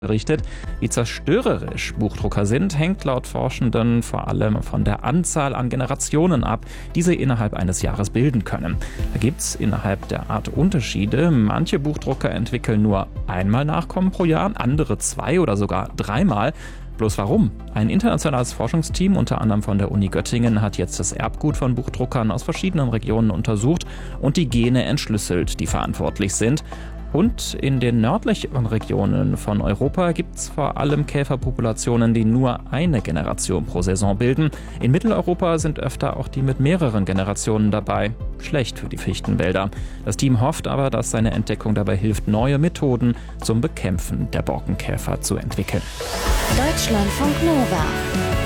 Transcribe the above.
berichtet. Wie zerstörerisch Buchdrucker sind, hängt laut Forschenden vor allem von der Anzahl an Generationen ab, die sie innerhalb eines Jahres bilden können. Da gibt es innerhalb der Art Unterschiede. Manche Buchdrucker entwickeln nur einmal Nachkommen pro Jahr, andere 2 oder sogar 3-mal. Bloß warum? Ein internationales Forschungsteam, unter anderem von der Uni Göttingen, hat jetzt das Erbgut von Buchdruckern aus verschiedenen Regionen untersucht und die Gene entschlüsselt, die verantwortlich sind. Und in den nördlichen Regionen von Europa gibt es vor allem Käferpopulationen, die nur eine Generation pro Saison bilden. In Mitteleuropa sind öfter auch die mit mehreren Generationen dabei. Schlecht für die Fichtenwälder. Das Team hofft aber, dass seine Entdeckung dabei hilft, neue Methoden zum Bekämpfen der Borkenkäfer zu entwickeln. Deutschlandfunk Nova